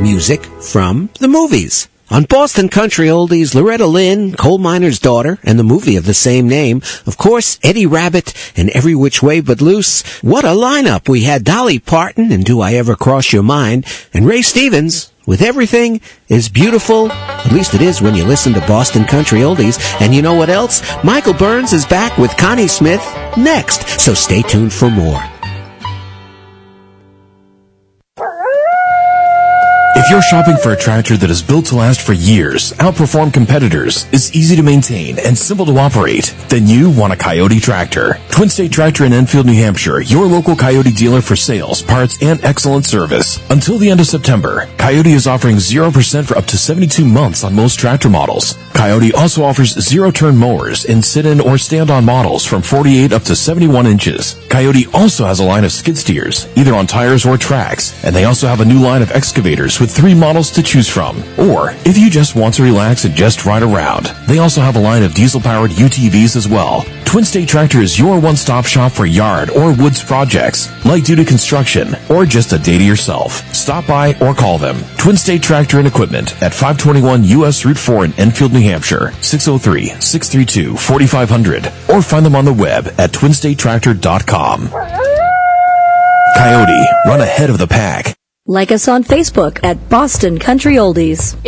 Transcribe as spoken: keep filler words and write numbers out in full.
music from the movies. On Boston Country Oldies, Loretta Lynn, Coal Miner's Daughter, and the movie of the same name. Of course, Eddie Rabbit and Every Which Way But Loose. What a lineup! We had Dolly Parton and Do I Ever Cross Your Mind, and Ray Stevens with Everything is Beautiful. At least it is when you listen to Boston Country Oldies. And you know what else? Michael Burns is back with Connie Smith next, so stay tuned for more. If you're shopping for a tractor that is built to last for years, outperform competitors, is easy to maintain, and simple to operate, then you want a Coyote tractor. Twin State Tractor in Enfield, New Hampshire, your local Coyote dealer for sales, parts, and excellent service. Until the end of September, Coyote is offering zero percent for up to seventy-two months on most tractor models. Coyote also offers zero-turn mowers in sit-in or stand-on models from forty-eight up to seventy-one inches. Coyote also has a line of skid steers, either on tires or tracks, and they also have a new line of excavators with three models to choose from. Or, if you just want to relax and just ride around, they also have a line of diesel-powered U T Vs as well. Twin State Tractor is your one-stop shop for yard or woods projects, light-duty construction, or just a day to yourself. Stop by or call them. Twin State Tractor and Equipment at five twenty-one U S Route four in Enfield, New Hampshire, six oh three, six three two, four five zero zero, or find them on the web at twin state tractor dot com. Coyote, run ahead of the pack. Like us on Facebook at Boston Country Oldies.